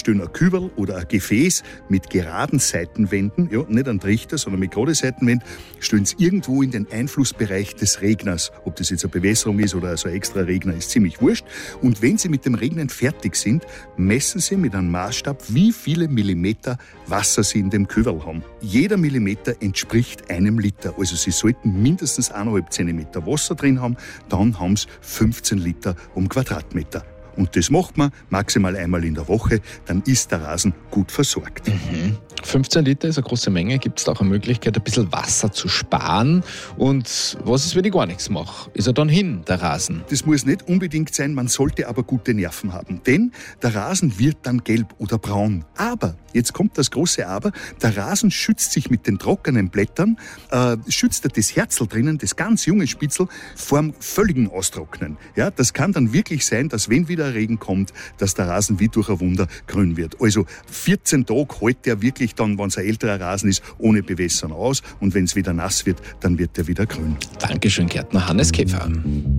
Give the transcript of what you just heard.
stellen ein Kübel oder ein Gefäß mit geraden Seitenwänden, ja, nicht ein Trichter, sondern mit gerade Seitenwänden, stellen es irgendwo in den Einflussbereich des Regners. Ob das jetzt eine Bewässerung ist oder so ein extra Regner, ist ziemlich wurscht. Und wenn Sie mit dem Regnen fertig sind, messen Sie mit einem Maßstab, wie viele Millimeter Wasser Sie in dem Kübel haben. Jeder Millimeter entspricht einem Liter. Also Sie sollten mindestens 1,5 Zentimeter Wasser drin haben, dann haben Sie 15 Liter um Quadratmeter. Und das macht man maximal einmal in der Woche, dann ist der Rasen gut versorgt. 15 Liter ist eine große Menge. Gibt es da auch eine Möglichkeit, ein bisschen Wasser zu sparen? Und was ist, wenn ich gar nichts mache? Ist er dann hin, der Rasen? Das muss nicht unbedingt sein, man sollte aber gute Nerven haben. Denn der Rasen wird dann gelb oder braun. Aber, jetzt kommt das große Aber, der Rasen schützt sich mit den trockenen Blättern, schützt er das Herzl drinnen, das ganz junge Spitzel, vor dem völligen Austrocknen. Ja, das kann dann wirklich sein, dass wenn wieder Regen kommt, dass der Rasen wie durch ein Wunder grün wird. Also 14 Tage hält der wirklich dann, wenn es ein älterer Rasen ist, ohne Bewässern aus. Und wenn es wieder nass wird, dann wird der wieder grün. Dankeschön, Gärtner Hannes Käfer.